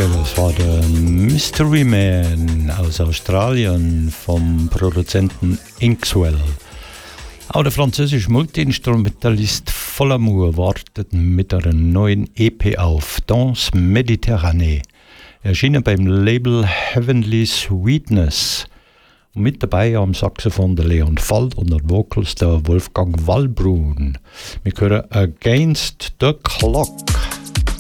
Das war der Mystery Man aus Australien vom Produzenten Inkswell. Auch der französische Multiinstrumentalist Folamour wartet mit einer neuen EP auf, Danse Méditerranée, erschienen beim Label Heavenly Sweetness. Und mit dabei am Saxophon der Leon Fald und der Vocals der Wolfgang Wallbrun. Wir hören Against the Clock.